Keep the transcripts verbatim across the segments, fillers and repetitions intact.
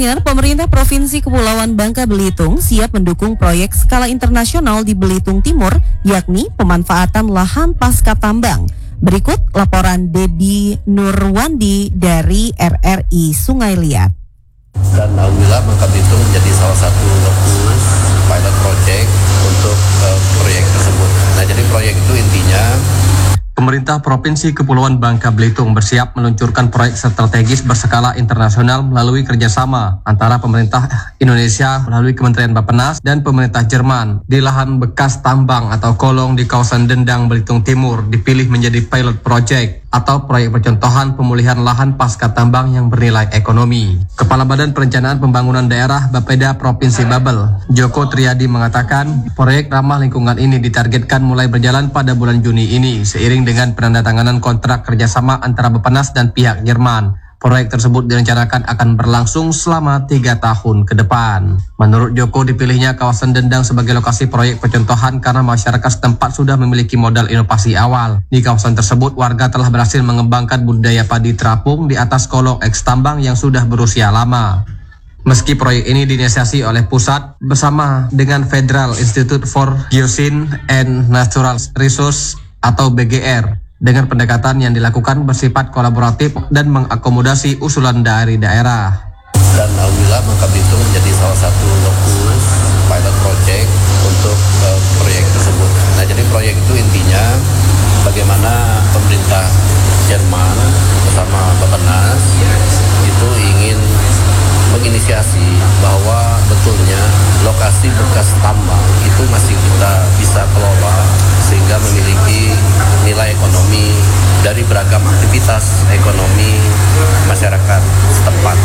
Pendengar, pemerintah Provinsi Kepulauan Bangka Belitung siap mendukung proyek skala internasional di Belitung Timur, yakni pemanfaatan lahan pasca tambang. Berikut laporan Dedi Nurwandi dari R R I Sungai Liat. Dan alhamdulillah Bangka Belitung menjadi salah satu lokus pilot project untuk uh, proyek tersebut. Nah, jadi proyek itu intinya pemerintah Provinsi Kepulauan Bangka Belitung bersiap meluncurkan proyek strategis berskala internasional melalui kerjasama antara pemerintah Indonesia melalui Kementerian Bappenas dan pemerintah Jerman di lahan bekas tambang atau kolong di kawasan Dendang, Belitung Timur dipilih menjadi pilot project atau proyek percontohan pemulihan lahan pasca tambang yang bernilai ekonomi. Kepala Badan Perencanaan Pembangunan Daerah Bapeda Provinsi Babel, Joko Triadi mengatakan, proyek ramah lingkungan ini ditargetkan mulai berjalan pada bulan Juni ini seiring dengan penandatanganan kontrak kerjasama antara Bappenas dan pihak Jerman. Proyek tersebut direncanakan akan berlangsung selama tiga tahun ke depan. Menurut Joko, dipilihnya kawasan Dendang sebagai lokasi proyek percontohan karena masyarakat setempat sudah memiliki modal inovasi awal. Di kawasan tersebut, warga telah berhasil mengembangkan budidaya padi terapung di atas kolong eks tambang yang sudah berusia lama. Meski proyek ini diinisiasi oleh pusat bersama dengan Federal Institute for Geoscience and Natural Resources atau B G R, dengan pendekatan yang dilakukan bersifat kolaboratif dan mengakomodasi usulan dari daerah. Dan alhamdulillah Bangka Belitung menjadi salah satu lokus pilot project untuk uh, proyek tersebut. Nah, jadi proyek itu intinya bagaimana pemerintah Jerman bersama Bappenas itu ingin menginisiasi bahwa betulnya lokasi bekas tambang itu masih kita bisa kelola sehingga memiliki nilai ekonomi dari beragam aktivitas ekonomi masyarakat setempat.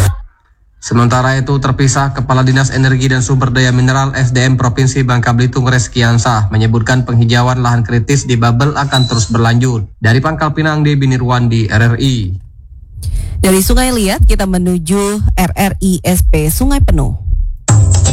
Sementara itu terpisah, Kepala Dinas Energi dan Sumber Daya Mineral S D M Provinsi Bangka Belitung Reskiansah menyebutkan penghijauan lahan kritis di Babel akan terus berlanjut. Dari Pangkal Pinang, Dedi Nurwandi, R R I. Dari Sungai Liat kita menuju R R I S P Sungai Penuh.